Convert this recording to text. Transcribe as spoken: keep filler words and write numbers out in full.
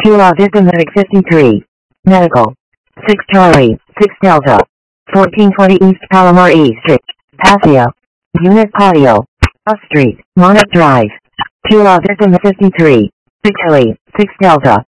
two Autism Medic fifty-three. Medical. six Charlie, six Delta. fourteen twenty East Palomar East. Paseo. Unit Patio. Bus Street, Monarch Drive. two Autism fifty-three. six Charlie, six Delta.